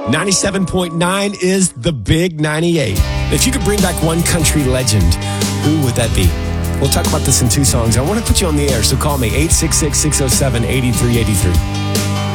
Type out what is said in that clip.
97.9 is the Big 98. If you could bring back one country legend, who would that be? We'll talk about this in two songs. I want to put you on the air, so call me 866-607-8383.